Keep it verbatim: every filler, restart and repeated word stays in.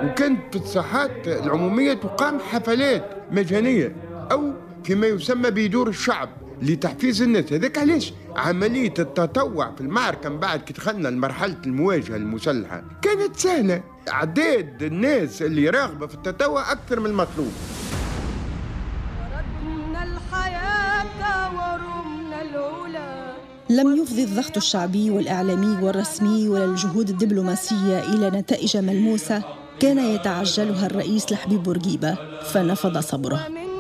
وكانت في الساحات العمومية تقام حفلات مجانية أو فيما يسمى بدور الشعب لتحفيز الناس. هذاك علاش عملية التطوع في المعركة من بعد كي دخلنا لمرحلة المواجهة المسلحة كانت سهلة. أعداد الناس اللي راغبة في التطوع أكثر من المطلوب. لم يفضي الضغط الشعبي والإعلامي والرسمي ولا الجهود الدبلوماسية إلى نتائج ملموسة كان يتعجلها الرئيس لحبيب بورقيبة، فنفض صبره.